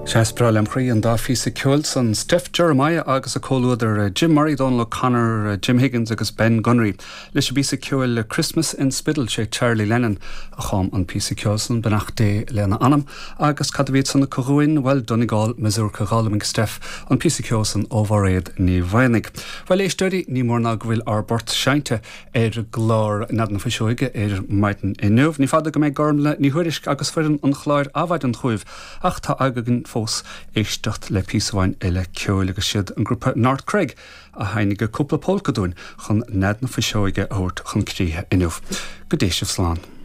Bralem Cree and da Fisa Coulson, Steph Jeremiah agus a cóúidir Jim Murray, Donald O'Connor, Jim Higgins agus Ben Gunnery. Leis Bísa Coul Christmas in Spiddle sé Charlie Lennon a chum an Písa Coulson benach dé Lena Anam agus cadvíid san na Coruin well Donegal Mazurka Galaming Steph an Písa Coulson overraid ní bhainig. Well é study ní mór ná bhfuil arbort seinte glár nadan fasioige maiten innuv ní fada go méid gormle ní huirisk agus furin an chláir áhaid an chuibh ach tá agagan fós éistecht le píshain eile ceolagus siad an grúpa North Craig a hainige cúpla polca dúin chun nadan fasioige óirt chun críthe innuv. Go dé sibh slán.